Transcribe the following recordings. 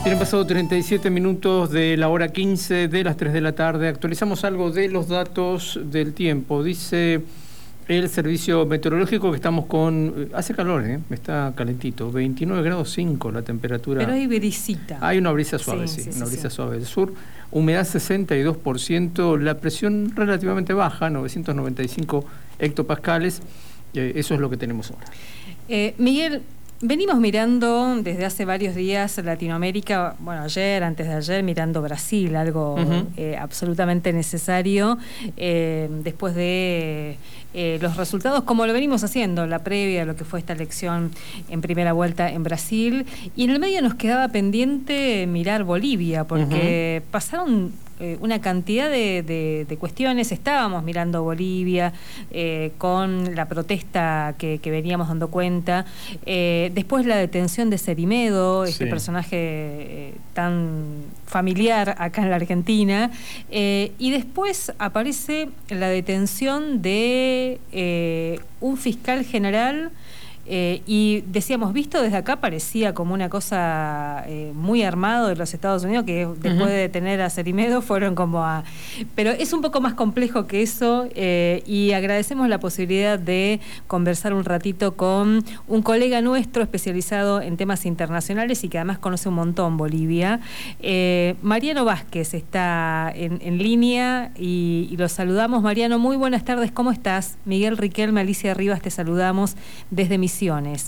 Tienen pasado 37 minutos de la hora 15 de las 3 de la tarde. Actualizamos algo de los datos del tiempo. Dice el servicio meteorológico que estamos con... Hace calor, está calentito. 29 grados 5 la temperatura. Pero hay brisita. Hay una brisa suave, sí, una brisa suave del sur. Humedad 62%, la presión relativamente baja, 995 hectopascales. Eso es lo que tenemos ahora. Miguel, venimos mirando desde hace varios días Latinoamérica, bueno, ayer, antes de ayer, mirando Brasil, algo absolutamente necesario, después de los resultados, como lo venimos haciendo, la previa a lo que fue esta elección en primera vuelta en Brasil, y en el medio nos quedaba pendiente mirar Bolivia, porque pasaron una cantidad de cuestiones. Estábamos mirando Bolivia con la protesta que veníamos dando cuenta, después la detención de Cerimedo, este personaje tan familiar acá en la Argentina, y después aparece la detención de un fiscal general. Y decíamos, visto desde acá parecía como una cosa muy armado de los Estados Unidos, que después de detener a Cerimedo fueron como a... Pero es un poco más complejo que eso, y agradecemos la posibilidad de conversar un ratito con un colega nuestro especializado en temas internacionales y que además conoce un montón Bolivia. Mariano Vázquez está en línea y lo saludamos. Mariano, muy buenas tardes, ¿cómo estás? Miguel Riquelme, Alicia Rivas, te saludamos desde Misiones.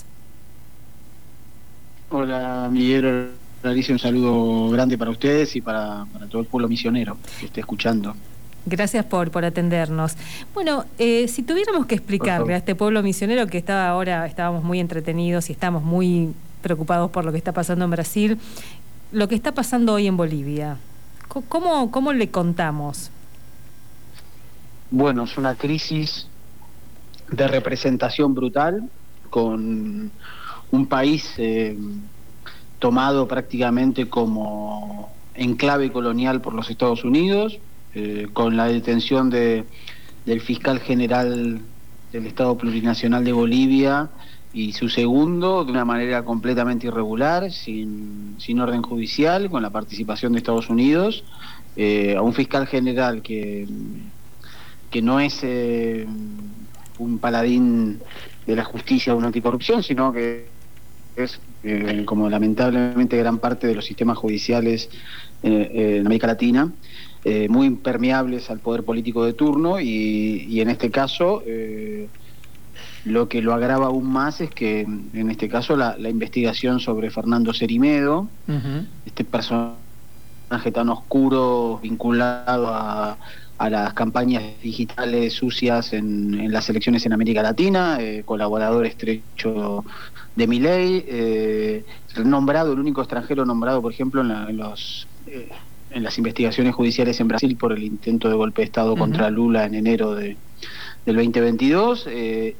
Hola Miguel, Alicia, un saludo grande para ustedes y para todo el pueblo misionero que esté escuchando. Gracias por atendernos. Bueno, si tuviéramos que explicarle a este pueblo misionero que estábamos muy entretenidos y estamos muy preocupados por lo que está pasando en Brasil, lo que está pasando hoy en Bolivia, ¿cómo le contamos? Bueno, es una crisis de representación brutal, con un país tomado prácticamente como enclave colonial por los Estados Unidos, con la detención del fiscal general del Estado Plurinacional de Bolivia y su segundo de una manera completamente irregular, sin orden judicial, con la participación de Estados Unidos, a un fiscal general que no es un paladín de la justicia o una anticorrupción, sino que es, como lamentablemente gran parte de los sistemas judiciales en América Latina, muy impermeables al poder político de turno, y en este caso lo que lo agrava aún más es que en este caso la investigación sobre Fernando Cerimedo, este personaje tan oscuro vinculado a las campañas digitales sucias en las elecciones en América Latina, colaborador estrecho de Milei, nombrado, el único extranjero nombrado, por ejemplo, en las investigaciones judiciales en Brasil por el intento de golpe de Estado contra Lula en enero del 2022,